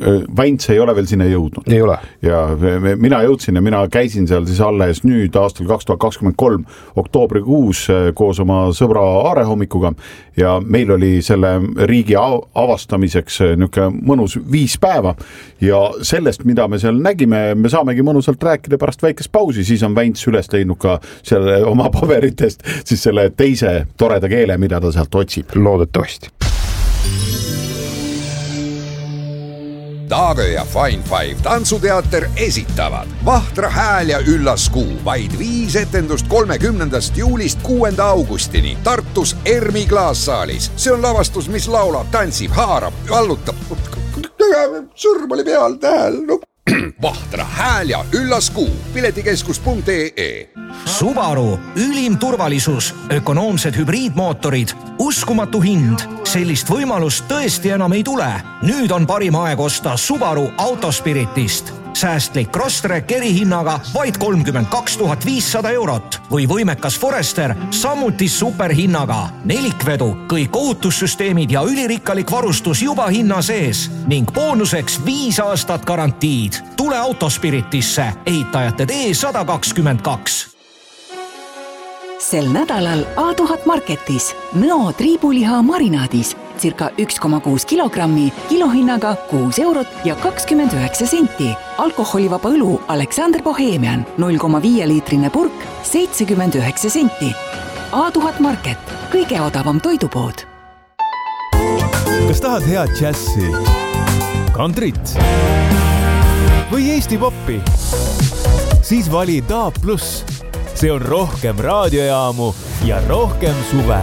Vaints ei ole veel sinna jõudnud. Ei ole. Ja mina jõudsin ja mina käisin seal siis alles nüüd aastal 2023 oktoobrikuus koos oma sõbra Aarehommikuga ja meil oli selle riigi avastamiseks niisugune mõnus 5 päeva ja sellest, mida me seal nägime, me saamegi mõnusalt rääkida pärast väikest pausi, siis on Vaints üles leidnud ka selle oma paberitest siis selle teise toreda keele, mida ta sealt otsib. Loodetavasti. Taagö ja Fine Five tantsuteater esitavad Vahtra hääl ja üllas kuu. Vaid 5 etendust 30. juulist 6. augustini Tartus Ermi klaassaalis. See on lavastus, mis laulab, tantsib, haarab, vallutab. Sõrm oli peal tähel. Vahtra hääl ja üllas kuu. Piletikeskus.ee. Subaru, ülim turvalisus, ökonoomsed hübriidmootorid, uskumatu hind. Sellist võimalust tõesti enam ei tule. Nüüd on parim aeg osta Subaru Autospiritist. Säästlik Crosstrek erihinnaga vaid 32 500 eurot või võimekas Forester samuti superhinnaga. 4 vedu, kõik ohutussüsteemid ja ülirikkalik varustus juba hinna sees ning boonuseks 5 aastat garantiid. Tule Autospiritisse, ehitajate tee 122. Sel nädalal A1000 Marketis Nõo triibuliha marinaadis circa 1,6 kilogrammi kilohinnaga 6 eurot ja 29 senti. Alkoholivaba õlu Alexander Bohemian 0,5 liitrine purk 79 senti. A1000 Market, kõige odavam toidupood. Kas tahad head džässi, kantrit või Eesti poppi? Siis vali DAB+. See on rohkem raadiojaamu ja rohkem suve.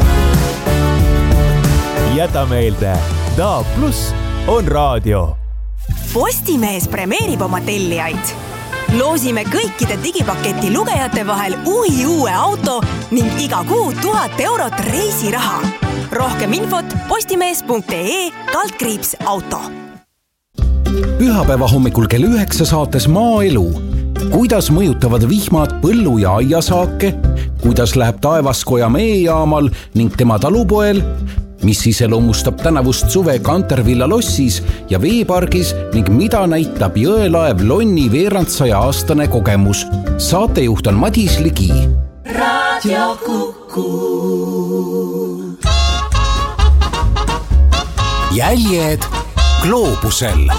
Jäta meelde, DAB+ on raadio. Postimees premeerib oma tellijaid. Loosime kõikide digipaketi lugejate vahel uue auto ning iga kuu 1000 eurot reisiraha. Rohkem infot postimees.ee/auto. Pühapäeva hommikul kell 9 saates Maaelu. Kuidas mõjutavad vihmad põllu- ja aiasaake, kuidas läheb taevaskoja meejaamal ning tema talupoel, mis iseloomustab tänavust suve Kantervilla lossis ja veepargis ning mida näitab jõelaev Lonni veerandsaja-aastane kogemus. Saatejuht on Madis Ligi. Radio Kuku. Jäljed gloobusel.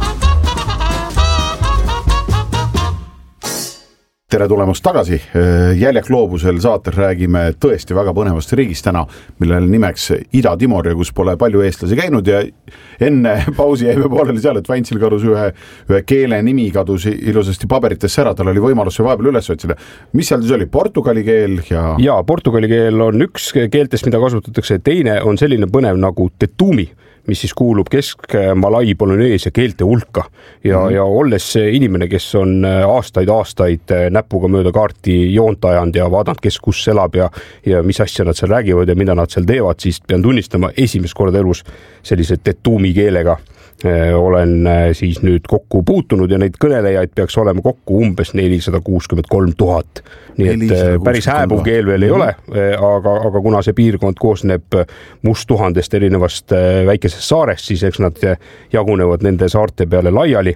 Tere tulemast tagasi. Jäljed gloobusel saates räägime tõesti väga põnevast riigist täna, millel nimeks Ida-Timor ja kus pole palju eestlasi käinud ja enne pausi jäime pooleli seal, et Vaintsil kadus ühe keele nimi kadus ilusasti paberitesse ära, tal oli võimalus see vahepeal üles otsida. Mis seal siis oli? Portugali keel ja portugali keel on üks keeltest, mida kasutatakse, teine on selline põnev nagu tetumi, mis siis kuulub Kesk-Malai Polüneesia keelte hulka ja olles inimene, kes on aastaid näpuga mööda kaarti joont ajanud ja vaadanud, kes kus elab ja mis asja nad seal räägivad ja mida nad seal teevad, siis pean tunnistama esimest korda elus sellise tetumi keelega olen siis nüüd kokku puutunud ja neid kõnelejaid peaks olema kokku umbes 463 000. Nii et päris hääbuv keel veel ei ole, aga kuna see piirkond koosneb must 1000 erinevast väikesest saarest, siis eks nad jagunevad nende saarte peale laiali.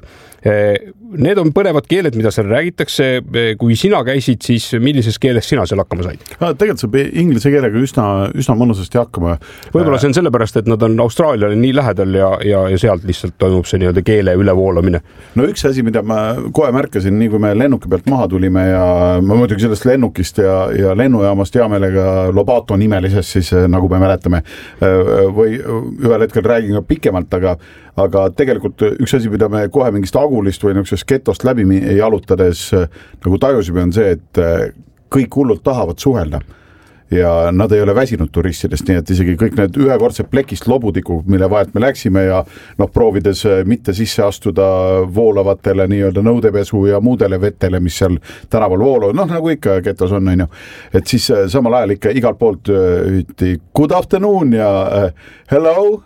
Need on põnevad keeled, mida seal räägitakse. Kui sina käisid, siis millises keeles sina seal hakkama said? Tegelikult saab inglise keelega üsna mõnusasti hakkama. Võib-olla see on sellepärast, et nad on Austraaliale nii lähedal ja sealt lihtsalt toimub see nii-öelda keele ülevoolamine. No üks asi, mida ma kohe märkasin, nii kui me lennuki pealt maha tulime ja ma muidugi sellest lennukist ja lennujaamast hea meelega Lobato nimelisest, siis nagu me mäletame, või ühel hetkel räägin ka pikemalt, aga tegelikult üks asi, mida me kohe mingist agulist või niisugusest getost läbi jalutades nagu tajusime, on see, et kõik hullult tahavad suhelda ja nad ei ole väsinud turistidest, nii et isegi kõik need ühekordsed plekist lobutikud, mille vahelt me läksime ja proovides mitte sisse astuda voolavatele nii-öelda nõudepesu ja muudele vetele, mis seal tänaval vooluvad, nagu ikka getos on, et siis samal ajal ikka igalt poolt üti good afternoon ja hello,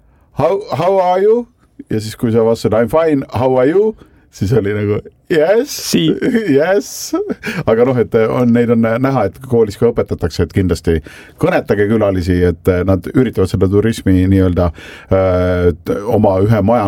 how are you? Ja siis kui sa vastasid I'm fine, how are you? Siis oli nagu yes, aga et neid on näha, et koolis ka õpetatakse, et kindlasti kõnetage külalisi, et nad üritavad seda turismi nii-öelda oma ühe maja